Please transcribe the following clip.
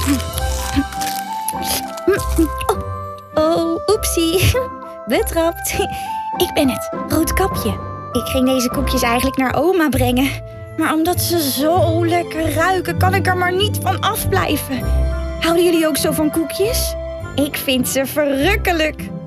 Oh, oepsie. Betrapt. Ik ben het, Roodkapje. Ik ging deze koekjes eigenlijk naar oma brengen. Maar omdat ze zo lekker ruiken, kan ik er maar niet van afblijven. Houden jullie ook zo van koekjes? Ik vind ze verrukkelijk.